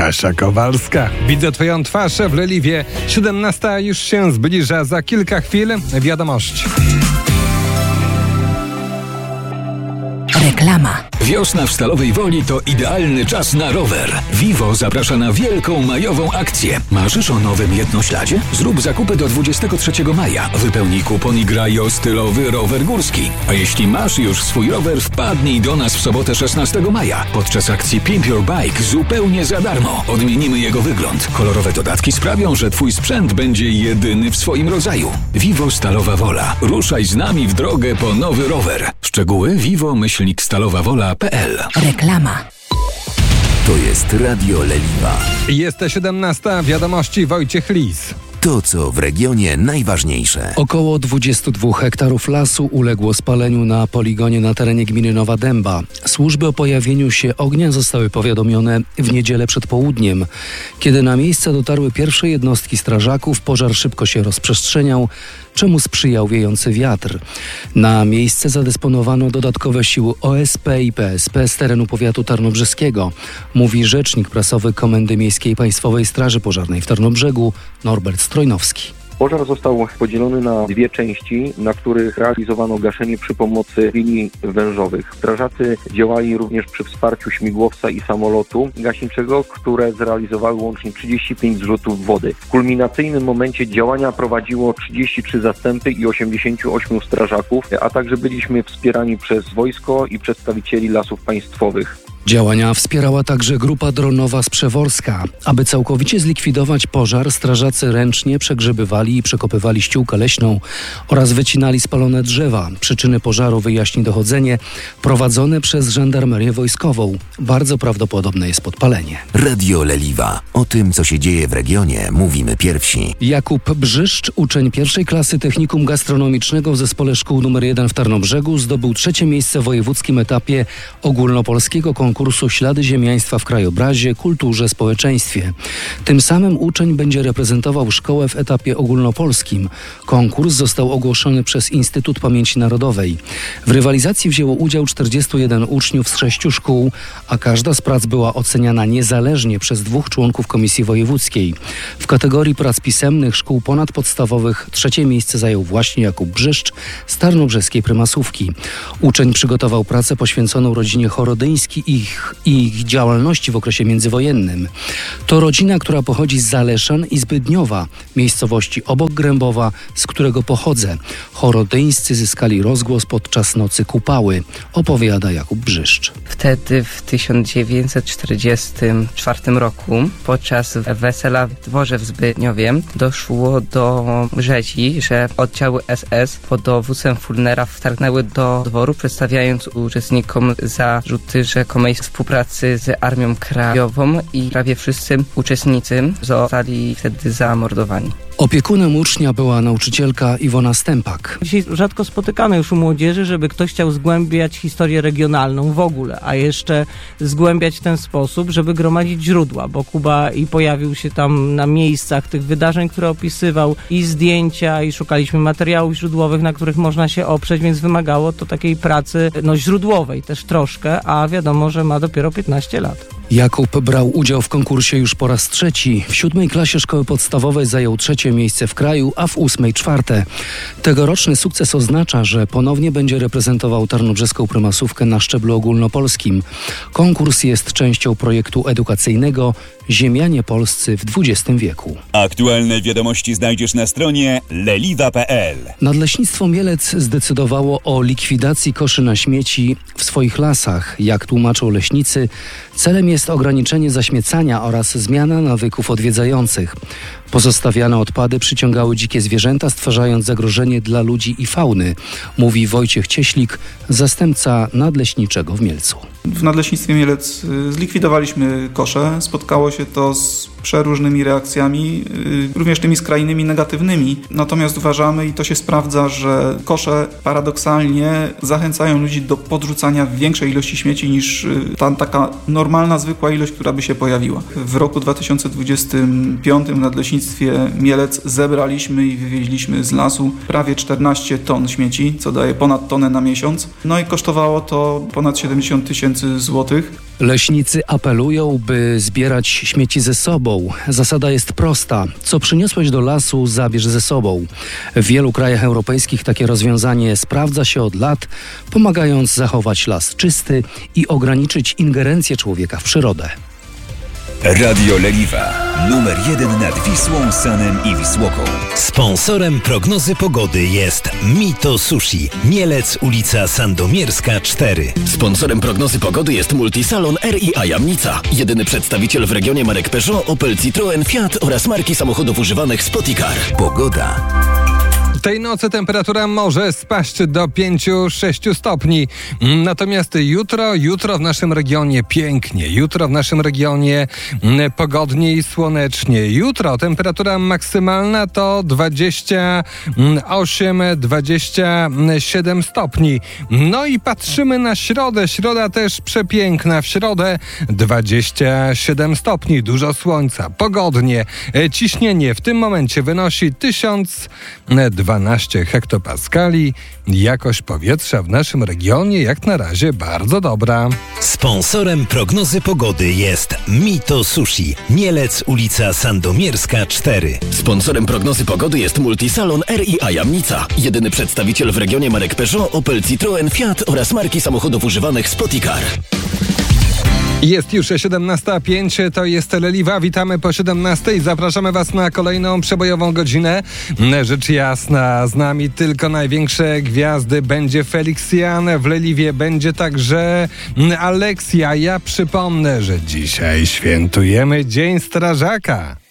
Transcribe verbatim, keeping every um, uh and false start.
Kasia Kowalska. Widzę twoją twarz w Leliwie. siedemnasta już się zbliża. Za kilka chwil wiadomości. Reklama. Wiosna w Stalowej Woli to idealny czas na rower. Vivo zaprasza na wielką majową akcję. Marzysz o nowym jednośladzie? Zrób zakupy do dwudziestego trzeciego maja. Wypełnij kupon i graj o stylowy rower górski. A jeśli masz już swój rower, wpadnij do nas w sobotę szesnastego maja. Podczas akcji Pimp Your Bike zupełnie za darmo. Odmienimy jego wygląd. Kolorowe dodatki sprawią, że twój sprzęt będzie jedyny w swoim rodzaju. Vivo Stalowa Wola. Ruszaj z nami w drogę po nowy rower. Szczegóły vivo myślnik stalowa wola kropka p l. Reklama. To jest Radio Leliwa. Jest siedemnasta, wiadomości Wojciech Lis. To, co w regionie najważniejsze. Około dwadzieścia dwa hektarów lasu uległo spaleniu na poligonie na terenie gminy Nowa Dęba. Służby o pojawieniu się ognia zostały powiadomione w niedzielę przed południem. Kiedy na miejsce dotarły pierwsze jednostki strażaków, pożar szybko się rozprzestrzeniał, czemu sprzyjał wiejący wiatr. Na miejsce zadysponowano dodatkowe siły O S P i P S P z terenu powiatu tarnobrzeskiego, mówi rzecznik prasowy Komendy Miejskiej Państwowej Straży Pożarnej w Tarnobrzegu Norbert Strojnowski. Pożar został podzielony na dwie części, na których realizowano gaszenie przy pomocy linii wężowych. Strażacy działali również przy wsparciu śmigłowca i samolotu gaśniczego, które zrealizowały łącznie trzydzieści pięć zrzutów wody. W kulminacyjnym momencie działania prowadziło trzydzieści trzy zastępy i osiemdziesięciu ośmiu strażaków, a także byliśmy wspierani przez wojsko i przedstawicieli Lasów Państwowych. Działania wspierała także grupa dronowa z Przeworska. Aby całkowicie zlikwidować pożar, strażacy ręcznie przegrzebywali i przekopywali ściółkę leśną oraz wycinali spalone drzewa. Przyczyny pożaru wyjaśni dochodzenie prowadzone przez żandarmerię wojskową. Bardzo prawdopodobne jest podpalenie. Radio Leliwa. O tym, co się dzieje w regionie, mówimy pierwsi. Jakub Brzyszcz, uczeń pierwszej klasy Technikum Gastronomicznego w Zespole Szkół nr jeden w Tarnobrzegu, zdobył trzecie miejsce w wojewódzkim etapie ogólnopolskiego konkursu Kursu Ślady Ziemiaństwa w krajobrazie, kulturze, społeczeństwie. Tym samym uczeń będzie reprezentował szkołę w etapie ogólnopolskim. Konkurs został ogłoszony przez Instytut Pamięci Narodowej. W rywalizacji wzięło udział czterdziestu jeden uczniów z sześciu szkół, a każda z prac była oceniana niezależnie przez dwóch członków Komisji Wojewódzkiej. W kategorii prac pisemnych szkół ponadpodstawowych trzecie miejsce zajął właśnie Jakub Brzyszcz z tarnobrzeskiej prymasówki. Uczeń przygotował pracę poświęconą rodzinie Chorodyński i Ich, ich działalności w okresie międzywojennym. To rodzina, która pochodzi z Zaleszan i Zbydniowa, miejscowości obok Grębowa, z którego pochodzę. Chorodyńscy zyskali rozgłos podczas Nocy Kupały, opowiada Jakub Brzyszcz. Wtedy w tysiąc dziewięćset czterdziestym czwartym roku podczas wesela w dworze w Zbydniowie doszło do rzezi, że oddziały S S pod dowództwem Fulnera wtargnęły do dworu, przedstawiając uczestnikom zarzuty rzekomej współpracy z Armią Krajową i prawie wszyscy uczestnicy zostali wtedy zamordowani. Opiekunem ucznia była nauczycielka Iwona Stępak. Dzisiaj rzadko spotykane już u młodzieży, żeby ktoś chciał zgłębiać historię regionalną w ogóle, a jeszcze zgłębiać w ten sposób, żeby gromadzić źródła, bo Kuba i pojawił się tam na miejscach tych wydarzeń, które opisywał, i zdjęcia, i szukaliśmy materiałów źródłowych, na których można się oprzeć, więc wymagało to takiej pracy no, źródłowej też troszkę, a wiadomo, że ma dopiero piętnaście lat. Jakub brał udział w konkursie już po raz trzeci. W siódmej klasie szkoły podstawowej zajął trzecie miejsce w kraju, a w ósmej czwarte. Tegoroczny sukces oznacza, że ponownie będzie reprezentował tarnobrzeską prymasówkę na szczeblu ogólnopolskim. Konkurs jest częścią projektu edukacyjnego Ziemianie Polscy w dwudziestym wieku. Aktualne wiadomości znajdziesz na stronie leliwa kropka p l. Nadleśnictwo Mielec zdecydowało o likwidacji koszy na śmieci w swoich lasach. Jak tłumaczą leśnicy, celem jest ograniczenie zaśmiecania oraz zmiana nawyków odwiedzających. Pozostawiane odpady przyciągały dzikie zwierzęta, stwarzając zagrożenie dla ludzi i fauny, mówi Wojciech Cieślik, zastępca nadleśniczego w Mielcu. W Nadleśnictwie Mielec zlikwidowaliśmy kosze. Spotkało się to z przeróżnymi reakcjami, również tymi skrajnymi negatywnymi. Natomiast uważamy, i to się sprawdza, że kosze paradoksalnie zachęcają ludzi do podrzucania większej ilości śmieci niż ta taka normalna, zwykła ilość, która by się pojawiła. W roku dwa tysiące dwudziestym piątym w Nadleśnictwie Mielec Mielec zebraliśmy i wywieźliśmy z lasu prawie czternaście ton śmieci, co daje ponad tonę na miesiąc. No i kosztowało to ponad siedemdziesiąt tysięcy złotych. Leśnicy apelują, by zbierać śmieci ze sobą. Zasada jest prosta. Co przyniosłeś do lasu, zabierz ze sobą. W wielu krajach europejskich takie rozwiązanie sprawdza się od lat, pomagając zachować las czysty i ograniczyć ingerencję człowieka w przyrodę. Radio Leliwa. Numer jeden nad Wisłą, Sanem i Wisłoką. Sponsorem prognozy pogody jest Mito Sushi. Mielec, ulica Sandomierska cztery. Sponsorem prognozy pogody jest Multisalon R i A Jamnica. Jedyny przedstawiciel w regionie marek Peugeot, Opel, Citroen, Fiat oraz marki samochodów używanych Spoticar. Pogoda. Tej nocy temperatura może spaść do pięć sześć stopni. Natomiast jutro, jutro w naszym regionie pięknie. Jutro w naszym regionie pogodnie i słonecznie. Jutro temperatura maksymalna to dwadzieścia osiem dwadzieścia siedem stopni. No i patrzymy na środę. Środa też przepiękna. W środę dwadzieścia siedem stopni. Dużo słońca. Pogodnie. Ciśnienie w tym momencie wynosi tysiąc dwanaście hektopaskali. Jakość powietrza w naszym regionie jak na razie bardzo dobra. Sponsorem prognozy pogody jest Mito Sushi. Mielec, ulica Sandomierska cztery. Sponsorem prognozy pogody jest Multisalon R i A Jamnica. Jedyny przedstawiciel w regionie marek Peugeot, Opel, Citroen, Fiat oraz marki samochodów używanych Spoticar. Jest już siedemnasta pięć, to jest Leliwa. Witamy po siedemnastej. Zapraszamy Was na kolejną przebojową godzinę. Rzecz jasna, z nami tylko największe gwiazdy. Będzie Felix Jan, w Leliwie będzie także Aleksja. Ja przypomnę, że dzisiaj świętujemy Dzień Strażaka.